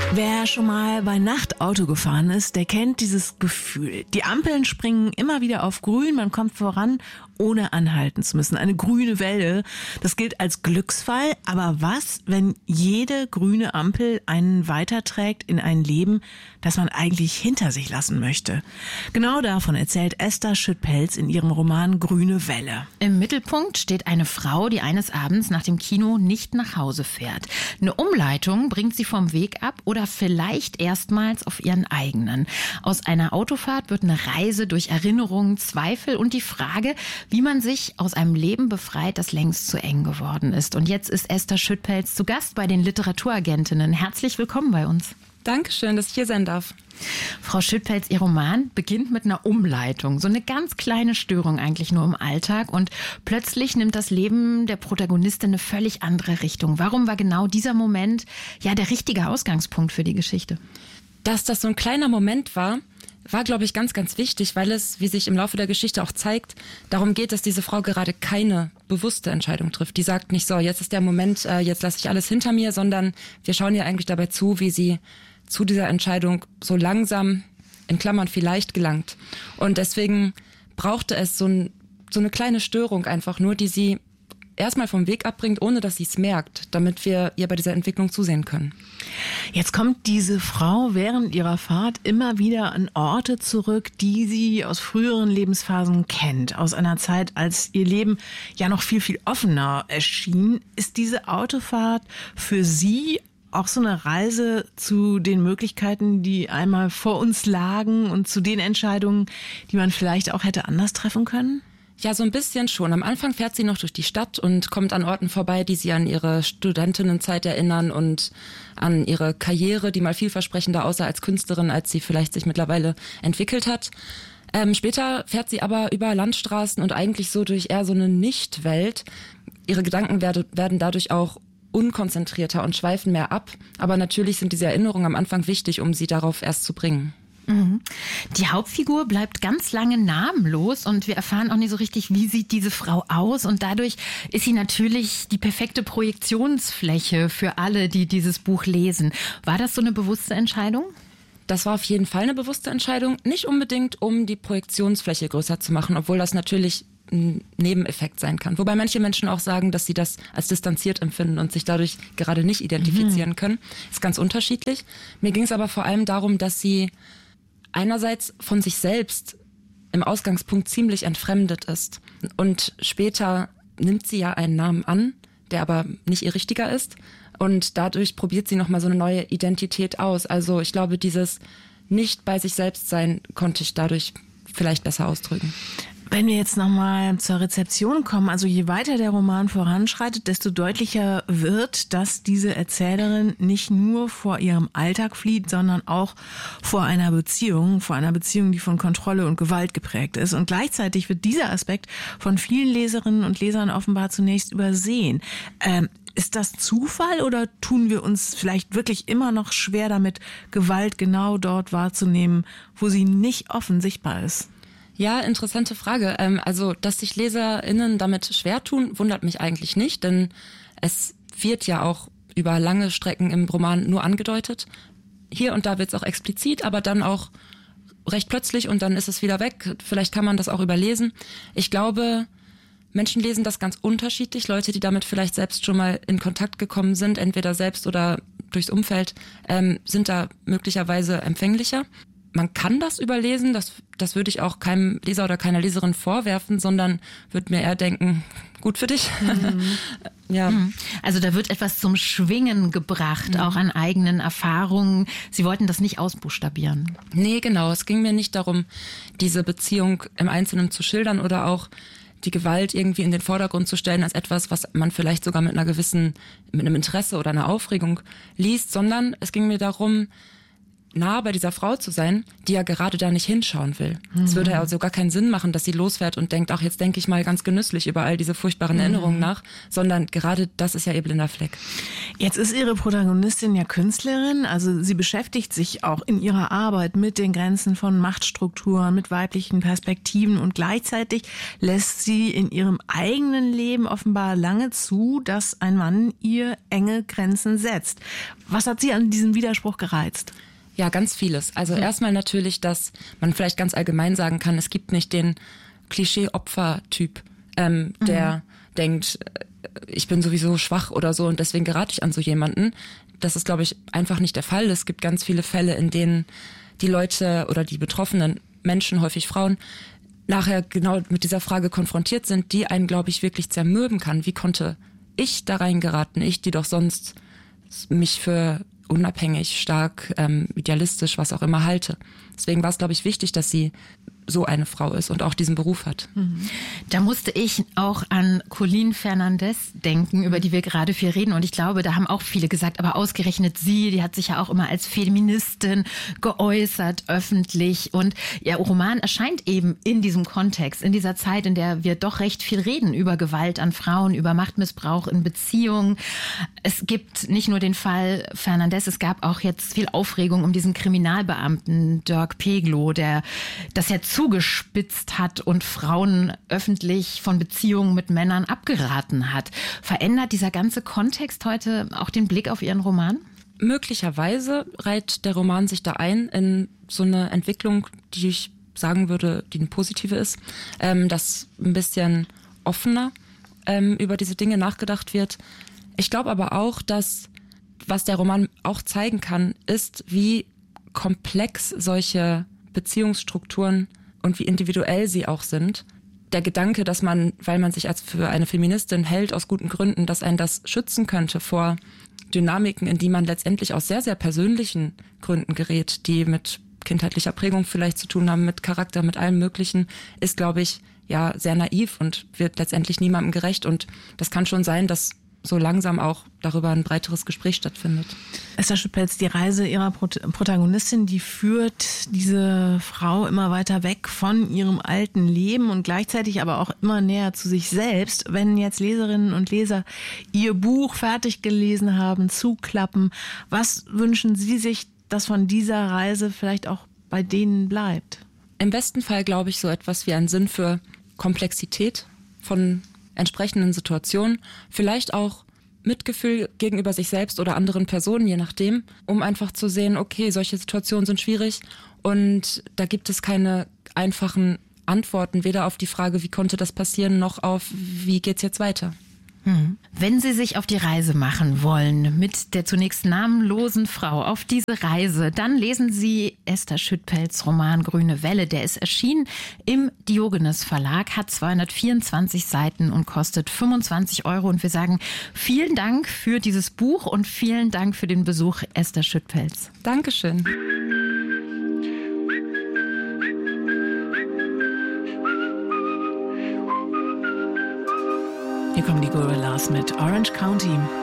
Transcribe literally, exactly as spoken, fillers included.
Wer schon mal bei Nacht Auto gefahren ist, der kennt dieses Gefühl. Die Ampeln springen immer wieder auf grün, man kommt voran, ohne anhalten zu müssen. Eine grüne Welle, das gilt als Glücksfall. Aber was, wenn jede grüne Ampel einen weiterträgt in ein Leben, das man eigentlich hinter sich lassen möchte? Genau davon erzählt Esther Schüttpelz in ihrem Roman Grüne Welle. Im Mittelpunkt steht eine Frau, die eines Abends nach dem Kino nicht nach Hause fährt. Eine Umleitung bringt sie vom Weg ab oder vielleicht erstmals auf ihren eigenen. Aus einer Autofahrt wird eine Reise durch Erinnerungen, Zweifel und die Frage, wie man sich aus einem Leben befreit, das längst zu eng geworden ist. Und jetzt ist Esther Schüttpelz zu Gast bei den Literaturagentinnen. Herzlich willkommen bei uns. Dankeschön, dass ich hier sein darf. Frau Schüttpelz, Ihr Roman beginnt mit einer Umleitung. So eine ganz kleine Störung eigentlich nur im Alltag. Und plötzlich nimmt das Leben der Protagonistin eine völlig andere Richtung. Warum war genau dieser Moment ja der richtige Ausgangspunkt für die Geschichte? Dass das so ein kleiner Moment war, war, glaube ich, ganz, ganz wichtig, weil es, wie sich im Laufe der Geschichte auch zeigt, darum geht, dass diese Frau gerade keine bewusste Entscheidung trifft. Die sagt nicht so, jetzt ist der Moment, jetzt lasse ich alles hinter mir, sondern wir schauen ihr eigentlich dabei zu, wie sie zu dieser Entscheidung so langsam, in Klammern vielleicht, gelangt. Und deswegen brauchte es so, ein, so eine kleine Störung einfach nur, die sie erstmal vom Weg abbringt, ohne dass sie es merkt, damit wir ihr bei dieser Entwicklung zusehen können. Jetzt kommt diese Frau während ihrer Fahrt immer wieder an Orte zurück, die sie aus früheren Lebensphasen kennt. Aus einer Zeit, als ihr Leben ja noch viel, viel offener erschien. Ist diese Autofahrt für Sie auch so eine Reise zu den Möglichkeiten, die einmal vor uns lagen und zu den Entscheidungen, die man vielleicht auch hätte anders treffen können? Ja, so ein bisschen schon. Am Anfang fährt sie noch durch die Stadt und kommt an Orten vorbei, die sie an ihre Studentinnenzeit erinnern und an ihre Karriere, die mal vielversprechender aussah als Künstlerin, als sie vielleicht sich mittlerweile entwickelt hat. Ähm, später fährt sie aber über Landstraßen und eigentlich so durch eher so eine Nicht-Welt. Ihre Gedanken werde, werden dadurch auch unkonzentrierter und schweifen mehr ab. Aber natürlich sind diese Erinnerungen am Anfang wichtig, um sie darauf erst zu bringen. Die Hauptfigur bleibt ganz lange namenlos und wir erfahren auch nicht so richtig, wie sieht diese Frau aus. Und dadurch ist sie natürlich die perfekte Projektionsfläche für alle, die dieses Buch lesen. War das so eine bewusste Entscheidung? Das war auf jeden Fall eine bewusste Entscheidung. Nicht unbedingt, um die Projektionsfläche größer zu machen, obwohl das natürlich ein Nebeneffekt sein kann. Wobei manche Menschen auch sagen, dass sie das als distanziert empfinden und sich dadurch gerade nicht identifizieren mhm. können. Ist ganz unterschiedlich. Mir ging es aber vor allem darum, dass sie einerseits von sich selbst im Ausgangspunkt ziemlich entfremdet ist. Und später nimmt sie ja einen Namen an, der aber nicht ihr richtiger ist. Und dadurch probiert sie nochmal so eine neue Identität aus. Also ich glaube, dieses nicht bei sich selbst sein konnte ich dadurch vielleicht besser ausdrücken. Wenn wir jetzt nochmal zur Rezeption kommen, also je weiter der Roman voranschreitet, desto deutlicher wird, dass diese Erzählerin nicht nur vor ihrem Alltag flieht, sondern auch vor einer Beziehung, vor einer Beziehung, die von Kontrolle und Gewalt geprägt ist. Und gleichzeitig wird dieser Aspekt von vielen Leserinnen und Lesern offenbar zunächst übersehen. Ähm, ist das Zufall oder tun wir uns vielleicht wirklich immer noch schwer damit, Gewalt genau dort wahrzunehmen, wo sie nicht offen sichtbar ist? Ja, interessante Frage. Also, dass sich LeserInnen damit schwer tun, wundert mich eigentlich nicht, denn es wird ja auch über lange Strecken im Roman nur angedeutet. Hier und da wird es auch explizit, aber dann auch recht plötzlich und dann ist es wieder weg. Vielleicht kann man das auch überlesen. Ich glaube, Menschen lesen das ganz unterschiedlich. Leute, die damit vielleicht selbst schon mal in Kontakt gekommen sind, entweder selbst oder durchs Umfeld, ähm, sind da möglicherweise empfänglicher. Man kann das überlesen, das, das würde ich auch keinem Leser oder keiner Leserin vorwerfen, sondern würde mir eher denken, gut für dich. Mhm. Ja. Also da wird etwas zum Schwingen gebracht, mhm. auch an eigenen Erfahrungen. Sie wollten das nicht ausbuchstabieren. Nee, genau. Es ging mir nicht darum, diese Beziehung im Einzelnen zu schildern oder auch die Gewalt irgendwie in den Vordergrund zu stellen als etwas, was man vielleicht sogar mit einer gewissen, mit einem Interesse oder einer Aufregung liest, sondern es ging mir darum, nah bei dieser Frau zu sein, die ja gerade da nicht hinschauen will. Es mhm. würde ja also gar keinen Sinn machen, dass sie losfährt und denkt, ach, jetzt denke ich mal ganz genüsslich über all diese furchtbaren mhm. Erinnerungen nach, sondern gerade das ist ja ihr blinder Fleck. Jetzt ist Ihre Protagonistin ja Künstlerin, also sie beschäftigt sich auch in ihrer Arbeit mit den Grenzen von Machtstrukturen, mit weiblichen Perspektiven und gleichzeitig lässt sie in ihrem eigenen Leben offenbar lange zu, dass ein Mann ihr enge Grenzen setzt. Was hat Sie an diesem Widerspruch gereizt? Ja, ganz vieles. Also mhm. erstmal natürlich, dass man vielleicht ganz allgemein sagen kann, es gibt nicht den Klischee-Opfer-Typ, ähm, der mhm. denkt, ich bin sowieso schwach oder so und deswegen gerate ich an so jemanden. Das ist, glaube ich, einfach nicht der Fall. Es gibt ganz viele Fälle, in denen die Leute oder die betroffenen Menschen, häufig Frauen, nachher genau mit dieser Frage konfrontiert sind, die einen, glaube ich, wirklich zermürben kann. Wie konnte ich da reingeraten? Ich, die doch sonst mich für unabhängig, stark, ähm, idealistisch, was auch immer halte. Deswegen war es, glaube ich, wichtig, dass sie so eine Frau ist und auch diesen Beruf hat. Da musste ich auch an Colleen Fernandez denken, über die wir gerade viel reden. Und ich glaube, da haben auch viele gesagt, aber ausgerechnet sie, die hat sich ja auch immer als Feministin geäußert, öffentlich. Und ihr Roman erscheint eben in diesem Kontext, in dieser Zeit, in der wir doch recht viel reden über Gewalt an Frauen, über Machtmissbrauch in Beziehungen. Es gibt nicht nur den Fall Fernandez, es gab auch jetzt viel Aufregung um diesen Kriminalbeamten Dirk Peglow, der das ja zugespitzt hat und Frauen öffentlich von Beziehungen mit Männern abgeraten hat. Verändert dieser ganze Kontext heute auch den Blick auf Ihren Roman? Möglicherweise reiht der Roman sich da ein in so eine Entwicklung, die ich sagen würde, die eine positive ist, ähm, dass ein bisschen offener ähm, über diese Dinge nachgedacht wird. Ich glaube aber auch, dass was der Roman auch zeigen kann, ist, wie komplex solche Beziehungsstrukturen und wie individuell sie auch sind. Der Gedanke, dass man, weil man sich als für eine Feministin hält, aus guten Gründen, dass einen das schützen könnte vor Dynamiken, in die man letztendlich aus sehr, sehr persönlichen Gründen gerät, die mit kindheitlicher Prägung vielleicht zu tun haben, mit Charakter, mit allem Möglichen, ist, glaube ich, ja sehr naiv und wird letztendlich niemandem gerecht. Und das kann schon sein, dass so langsam auch darüber ein breiteres Gespräch stattfindet. Esther Schüttpelz, die Reise ihrer Protagonistin, die führt diese Frau immer weiter weg von ihrem alten Leben und gleichzeitig aber auch immer näher zu sich selbst. Wenn jetzt Leserinnen und Leser ihr Buch fertig gelesen haben, zuklappen, was wünschen Sie sich, dass von dieser Reise vielleicht auch bei denen bleibt? Im besten Fall glaube ich so etwas wie einen Sinn für Komplexität von entsprechenden Situationen, vielleicht auch Mitgefühl gegenüber sich selbst oder anderen Personen, je nachdem, um einfach zu sehen, okay, solche Situationen sind schwierig und da gibt es keine einfachen Antworten, weder auf die Frage, wie konnte das passieren, noch auf, wie geht's jetzt weiter. Hm. Wenn Sie sich auf die Reise machen wollen, mit der zunächst namenlosen Frau auf diese Reise, dann lesen Sie Esther Schüttpelz' Roman Grüne Welle. Der ist erschienen im Diogenes Verlag, hat zweihundertvierundzwanzig Seiten und kostet fünfundzwanzig Euro. Und wir sagen vielen Dank für dieses Buch und vielen Dank für den Besuch, Esther Schüttpelz. Dankeschön. Hier kommen die Gorillaz mit Orange County.